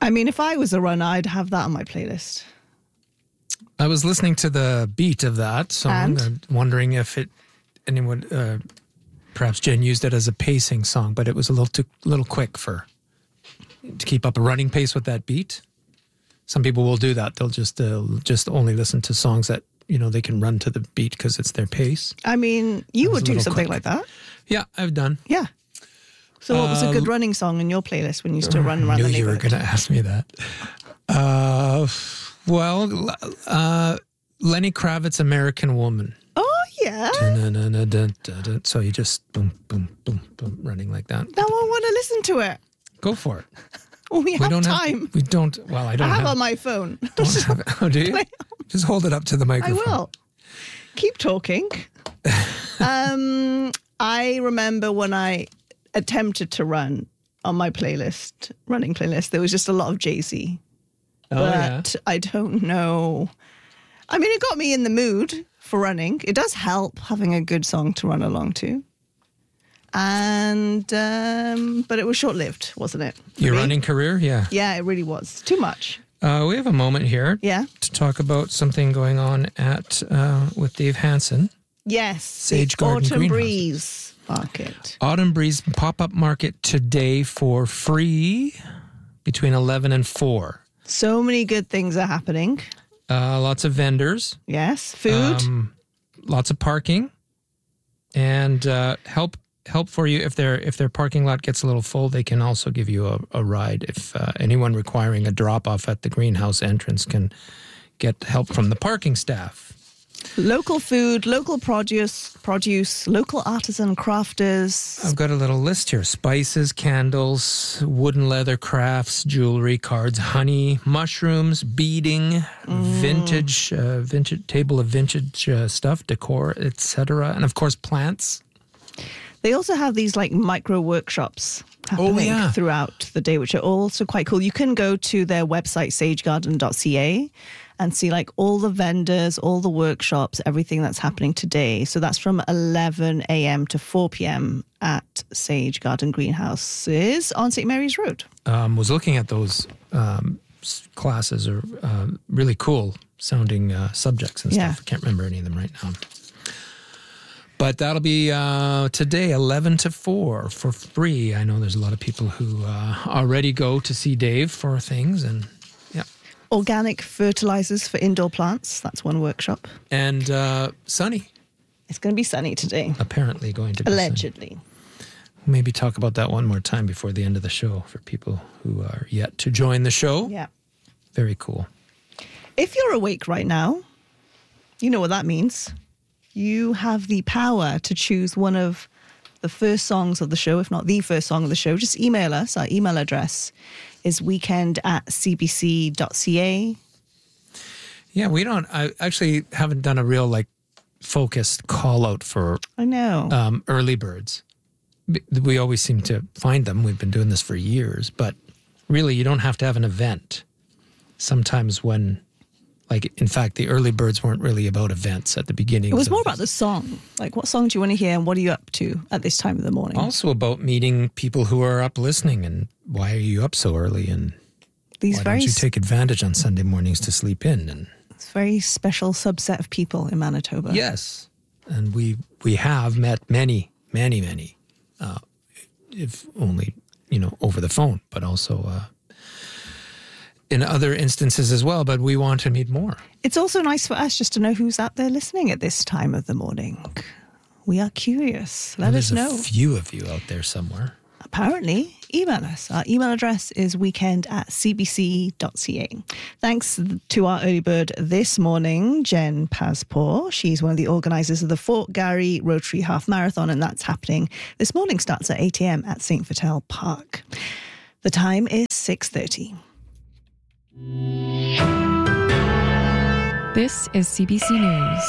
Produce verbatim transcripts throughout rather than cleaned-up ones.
I mean, if I was a runner, I'd have that on my playlist. I was listening to the beat of that song, And? and wondering if it anyone uh, perhaps Jen used it as a pacing song, but it was a little too little quick for to keep up a running pace with that beat. Some people will do that; they'll just uh, just only listen to songs that you know they can run to the beat because it's their pace. I mean, you That was would a do little something quick. like that. Yeah, I've done. Yeah. So what was a Uh, good running song in your playlist when you used to run around I the knew you were neighborhood? going to ask me that. Uh, well, uh, Lenny Kravitz, American Woman. Oh, yeah. Dun-dun-dun-dun-dun-dun. So you just boom, boom, boom, boom, running like that. Now I want to listen to it. Go for it. We have don't time. Have, we don't. Well, I I don't have, have. on my phone. don't have oh, do you? Play- Just hold it up to the I microphone. will. Keep talking. um, I remember when I attempted to run on my playlist, running playlist, there was just a lot of Jay-Z. Oh, But yeah. I don't know. I mean, it got me in the mood for running. It does help having a good song to run along to. And, um, but it was short-lived, wasn't it? for Your me? running career? Yeah. Yeah, it really was. Too much. Uh, we have a moment here Yeah. to talk about something going on at uh, with Dave Hansen. Yes. Sage the Garden Autumn Greenhouses. Breeze Market. Autumn Breeze pop-up market today for free between eleven and four. So many good things are happening. Uh, lots of vendors. Yes. Food. Um, lots of parking. And uh, help help for you if their if their parking lot gets a little full, they can also give you a, a ride. If uh, anyone requiring a drop-off at the greenhouse entrance can get help from the parking staff. Local food, local produce, produce, local artisan crafters. I've got a little list here. Spices, candles, wooden leather crafts, jewelry, cards, honey, mushrooms, beading, vintage, uh, vintage table of vintage uh, stuff, decor, et cetera. And of course, plants. They also have these like micro workshops happening yeah. throughout the day, which are also quite cool. You can go to their website, sage garden dot c a, and see like all the vendors, all the workshops, everything that's happening today. So that's from eleven a.m. to four p.m. at Sage Garden Greenhouses on Saint Mary's Road. Um, was looking at those um, s- classes, or uh, really cool sounding uh, subjects and stuff. Yeah. I can't remember any of them right now. But that'll be uh, today, eleven to four, for free. I know there's a lot of people who uh, already go to see Dave for things, and yeah. Organic fertilizers for indoor plants. That's one workshop. And uh, sunny, It's going to be sunny today, apparently going to be sunny. allegedly. Maybe talk about that one more time before the end of the show for people who are yet to join the show. Yeah. Very cool. If you're awake right now, you know what that means. You have the power to choose one of the first songs of the show, if not the first song of the show. Just email us. Our email address is weekend at c b c dot c a. Yeah, we don't, I actually haven't done a real like focused call out for I know. um, early birds. B- We always seem to find them. We've been doing this for years, but really you don't have to have an event. Sometimes when, like, in fact, the early birds weren't really about events at the beginning. It was more about the song. Like, what song do you want to hear and what are you up to at this time of the morning? Also about meeting people who are up listening and why are you up so early and These why very, don't you take advantage on Sunday mornings to sleep in? And very special subset of people in Manitoba. yes, and we we have met many, many, many, uh, if only, you know, over the phone, but also uh, in other instances as well, but we want to meet more. It's also nice for us just to know who's out there listening at this time of the morning. We are curious. Let And us there's know. a few of you out there somewhere. Apparently, email us. Our email address is weekend at c b c dot c a. Thanks to our early bird this morning, Jen Paspour. She's one of the organisers of the Fort Garry Rotary Half Marathon, and that's happening this morning. Starts at eight a.m. at Saint Vital Park. The time is six thirty. This is C B C News.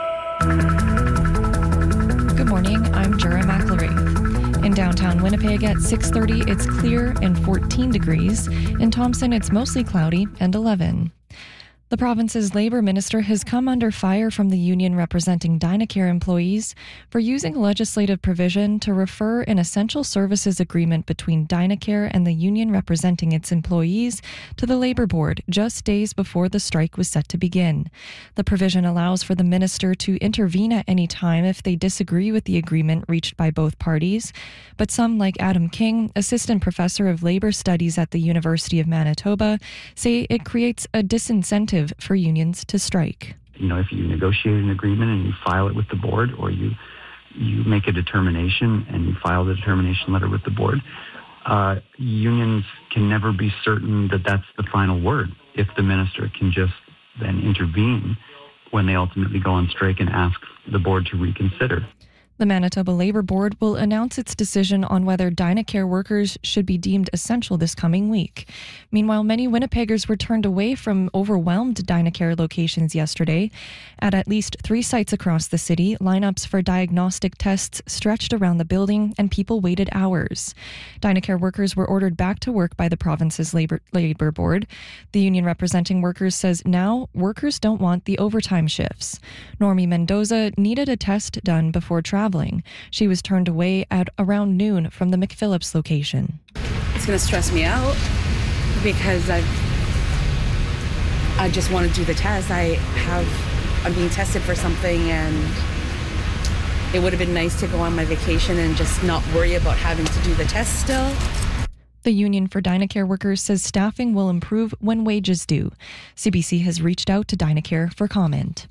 Good morning, I'm Jura McElraith. In downtown Winnipeg at six thirty, it's clear and fourteen degrees. In Thompson, it's mostly cloudy and eleven. The province's labour minister has come under fire from the union representing Dynacare employees for using a legislative provision to refer an essential services agreement between Dynacare and the union representing its employees to the Labour Board just days before the strike was set to begin. The provision allows for the minister to intervene at any time if they disagree with the agreement reached by both parties, but some, like Adam King, assistant professor of labour studies at the University of Manitoba, say it creates a disincentive for unions to strike. You know, if you negotiate an agreement and you file it with the board, or you you make a determination and you file the determination letter with the board, uh, unions can never be certain that that's the final word if the minister can just then intervene when they ultimately go on strike and ask the board to reconsider. The Manitoba Labour Board will announce its decision on whether Dynacare workers should be deemed essential this coming week. Meanwhile, many Winnipeggers were turned away from overwhelmed Dynacare locations yesterday. At at least three sites across the city, lineups for diagnostic tests stretched around the building and people waited hours. Dynacare workers were ordered back to work by the province's Labour, Labour Board. The union representing workers says now workers don't want the overtime shifts. Normie Mendoza needed a test done before traveling. She was turned away at around noon from the McPhillips location. It's going to stress me out because I've, I just want to do the test. I have, I'm being tested for something, and it would have been nice to go on my vacation and just not worry about having to do the test still. The Union for Dynacare Workers says staffing will improve when wages do. C B C has reached out to Dynacare for comment.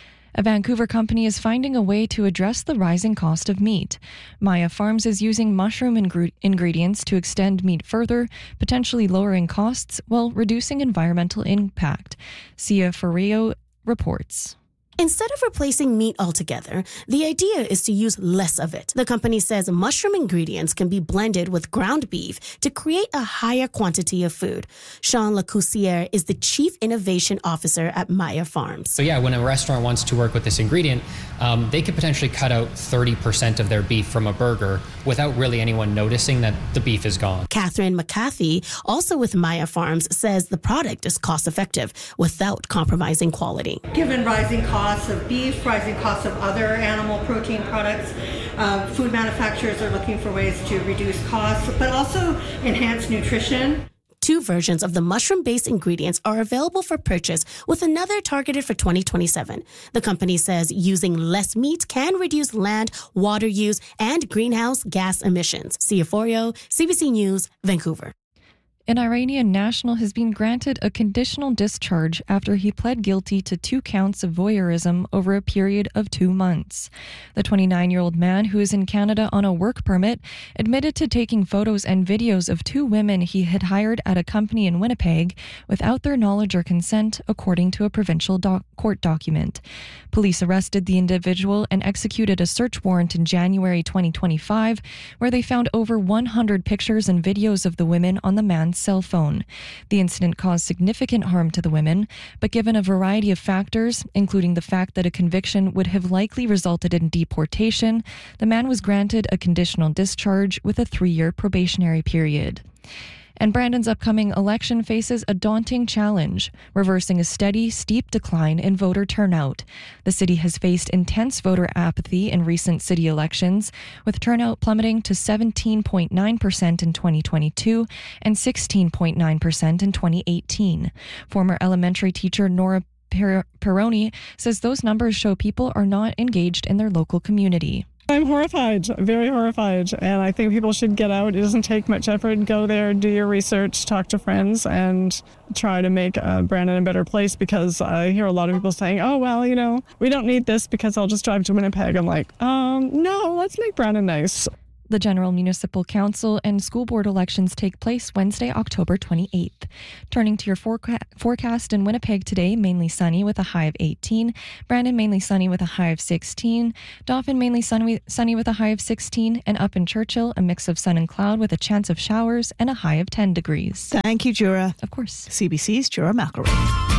A Vancouver company is finding a way to address the rising cost of meat. Maya Farms is using mushroom ingre- ingredients to extend meat further, potentially lowering costs while reducing environmental impact. Sia Ferrio reports. Instead of replacing meat altogether, the idea is to use less of it. The company says mushroom ingredients can be blended with ground beef to create a higher quantity of food. Sean Lacoussiere is the Chief Innovation Officer at Maya Farms. So yeah, when a restaurant wants to work with this ingredient, um, they could potentially cut out thirty percent of their beef from a burger without really anyone noticing that the beef is gone. Catherine McCarthy, also with Maya Farms, says the product is cost-effective without compromising quality. Given rising costs of beef, rising costs of other animal protein products, uh, food manufacturers are looking for ways to reduce costs, but also enhance nutrition. Two versions of the mushroom-based ingredients are available for purchase, with another targeted for twenty twenty-seven. The company says using less meat can reduce land, water use, and greenhouse gas emissions. Sia Ferrio, C B C News, Vancouver. An Iranian national has been granted a conditional discharge after he pled guilty to two counts of voyeurism over a period of two months. The twenty-nine-year-old man, who is in Canada on a work permit, admitted to taking photos and videos of two women he had hired at a company in Winnipeg without their knowledge or consent, according to a provincial doc- court document. Police arrested the individual and executed a search warrant in January twenty twenty-five, where they found over one hundred pictures and videos of the women on the man's cell phone. The incident caused significant harm to the women, but given a variety of factors, including the fact that a conviction would have likely resulted in deportation, the man was granted a conditional discharge with a three-year probationary period. And Brandon's upcoming election faces a daunting challenge, reversing a steady, steep decline in voter turnout. The city has faced intense voter apathy in recent city elections, with turnout plummeting to seventeen point nine percent in twenty twenty-two and sixteen point nine percent in twenty eighteen. Former elementary teacher Nora Per- Peroni says those numbers show people are not engaged in their local community. I'm horrified, very horrified, and I think people should get out. It doesn't take much effort. Go there, do your research, talk to friends, and try to make uh, Brandon a better place, because I hear a lot of people saying, oh, well, you know, we don't need this because I'll just drive to Winnipeg. I'm like, um, no, let's make Brandon nice. The General Municipal Council and School Board elections take place Wednesday, October twenty-eighth. Turning to your foreca- forecast in Winnipeg today, mainly sunny with a high of eighteen. Brandon, mainly sunny with a high of sixteen. Dauphin, mainly sunny, sunny with a high of sixteen. And up in Churchill, a mix of sun and cloud with a chance of showers and a high of ten degrees. Thank you, Jura. Of course. C B C's Jura McElroy.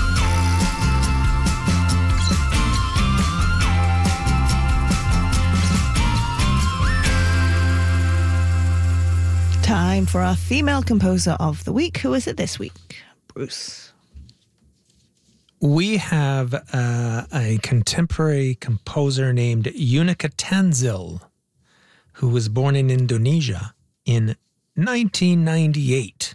Time for our female composer of the week. Who is it this week? Bruce. we have uh, a contemporary composer named Yunika Tanzil, who was born in Indonesia in nineteen ninety-eight.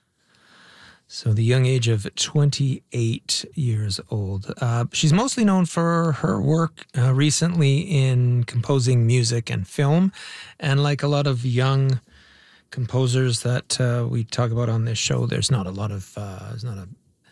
So the young age of twenty-eight years old. Uh, she's mostly known for her work uh, recently in composing music and film. And like a lot of young composers that uh, we talk about on this show, there's not a lot of uh, there's not a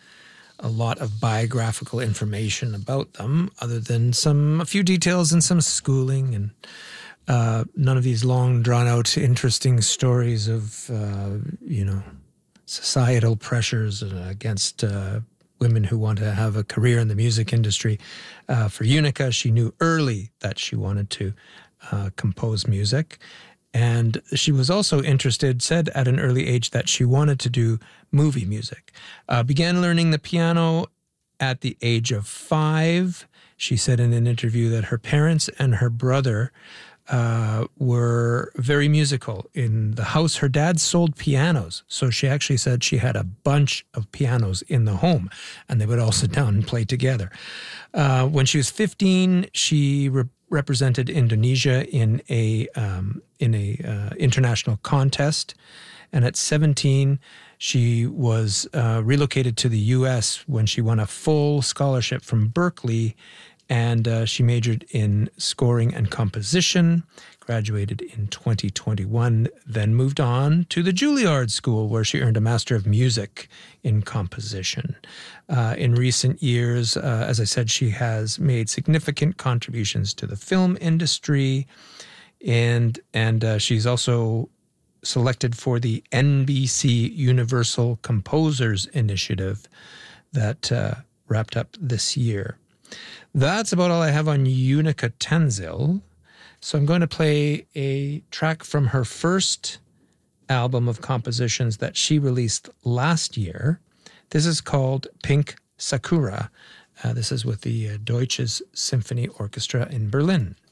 a lot of biographical information about them, other than some a few details and some schooling, and uh, none of these long, drawn-out, interesting stories of uh, you know societal pressures against uh, women who want to have a career in the music industry. Uh, for Yunika, she knew early that she wanted to uh, compose music. And she was also interested, said at an early age, that she wanted to do movie music. Uh, began learning the piano at the age of five. She said in an interview that her parents and her brother uh, were very musical. In the house, her dad sold pianos. So she actually said she had a bunch of pianos in the home, and they would all sit down and play together. Uh, when she was fifteen, she re- represented Indonesia in a um, in a uh, international contest, and at seventeen, she was uh, relocated to the U S when she won a full scholarship from Berkeley, and uh, she majored in scoring and composition. Graduated in twenty twenty-one, then moved on to the Juilliard School, where she earned a Master of Music in Composition. Uh, in recent years, uh, as I said, she has made significant contributions to the film industry, and and uh, she's also selected for the N B C Universal Composers Initiative that uh, wrapped up this year. That's about all I have on Yunika Tanzil. So I'm going to play a track from her first album of compositions that she released last year. This is called Pink Sakura. Uh, this is with the uh, Deutsches Symphony Orchestra in Berlin.